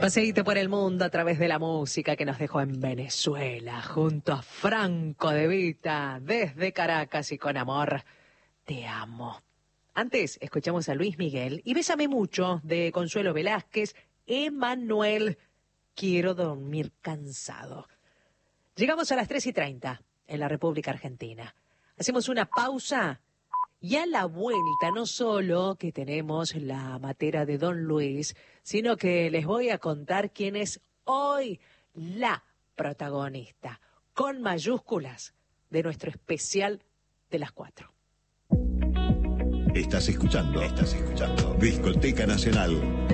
Paseíto por el mundo a través de la música que nos dejó en Venezuela, junto a Franco De Vita, desde Caracas y con amor, te amo. Antes escuchamos a Luis Miguel y Bésame Mucho de Consuelo Velázquez, Emanuel, Quiero dormir cansado. Llegamos a las 3:30 en la República Argentina. Hacemos una pausa y a la vuelta no solo que tenemos la matera de Don Luis, sino que les voy a contar quién es hoy la protagonista, con mayúsculas, de nuestro especial de las 4. Estás escuchando Discoteca Nacional